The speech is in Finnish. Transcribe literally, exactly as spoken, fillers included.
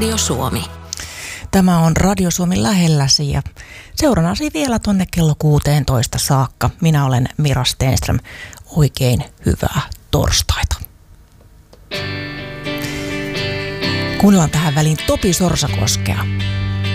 Radio Suomi. Tämä on Radio Suomi lähelläsi ja seurannasi vielä tonne kello kuusitoista saakka. Minä olen Mira Stenström. Oikein hyvää torstaita. Kuunnellaan tähän väliin Topi Sorsakoskea.